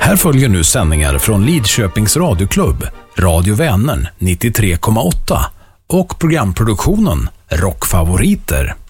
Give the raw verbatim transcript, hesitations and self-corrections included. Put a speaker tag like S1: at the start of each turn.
S1: Här följer nu sändningar från Lidköpings radioklubb, Radio Vänern nittiotre komma åtta och programproduktionen Rockfavoriter.